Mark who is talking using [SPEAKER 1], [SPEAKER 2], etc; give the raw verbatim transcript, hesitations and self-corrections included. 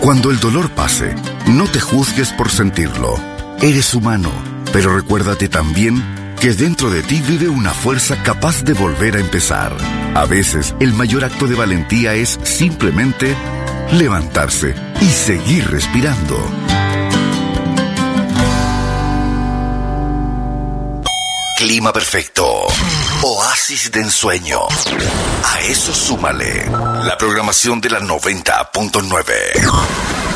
[SPEAKER 1] Cuando el dolor pase, no te juzgues por sentirlo. Eres humano, pero recuérdate también que dentro de ti vive una fuerza capaz de volver a empezar. A veces, el mayor acto de valentía es simplemente levantarse y seguir respirando. Clima perfecto. Oasis de ensueño. A eso súmale la programación de la noventa punto nueve.